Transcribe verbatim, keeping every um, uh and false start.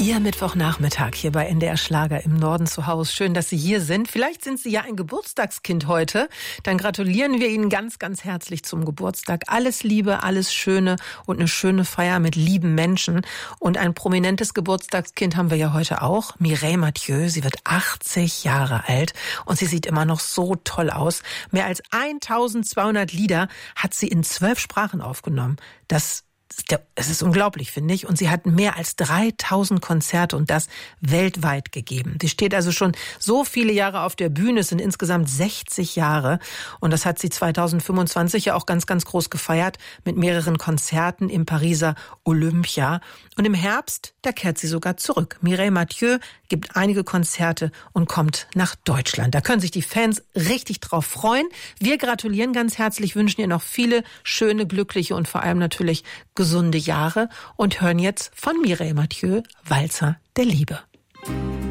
Ihr Mittwochnachmittag hier bei N D R Schlager im Norden zu Hause. Schön, dass Sie hier sind. Vielleicht sind Sie ja ein Geburtstagskind heute. Dann gratulieren wir Ihnen ganz, ganz herzlich zum Geburtstag. Alles Liebe, alles Schöne und eine schöne Feier mit lieben Menschen. Und ein prominentes Geburtstagskind haben wir ja heute auch. Mireille Mathieu. Sie wird achtzig Jahre alt und sie sieht immer noch so toll aus. Mehr als eintausendzweihundert Lieder hat sie in zwölf Sprachen aufgenommen. Das Es ist unglaublich, finde ich. Und sie hat mehr als dreitausend Konzerte und das weltweit gegeben. Sie steht also schon so viele Jahre auf der Bühne. Es sind insgesamt sechzig Jahre. Und das hat sie zweitausendfünfundzwanzig ja auch ganz, ganz groß gefeiert mit mehreren Konzerten im Pariser Olympia. Und im Herbst, da kehrt sie sogar zurück. Mireille Mathieu gibt einige Konzerte und kommt nach Deutschland. Da können sich die Fans richtig drauf freuen. Wir gratulieren ganz herzlich, wünschen ihr noch viele schöne, glückliche und vor allem natürlich gesunde Jahre und hören jetzt von Mireille Mathieu Walzer der Liebe.